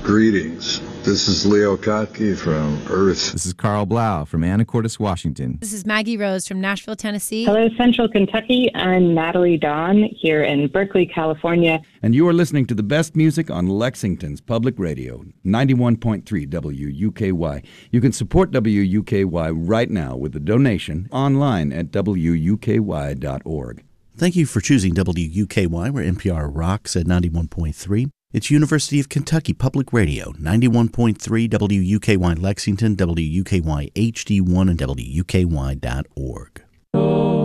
Greetings. This is Leo Kottke from Earth. This is Carl Blau from Anacortes, Washington. This is Maggie Rose from Nashville, Tennessee. Hello, Central Kentucky. I'm Natalie Dawn here in Berkeley, California. And you are listening to the best music on Lexington's Public Radio, 91.3 WUKY. You can support WUKY right now with a donation online at WUKY.org. Thank you for choosing WUKY, where NPR rocks at 91.3. It's University of Kentucky Public Radio, 91.3 WUKY Lexington, WUKY HD1, and WUKY.org.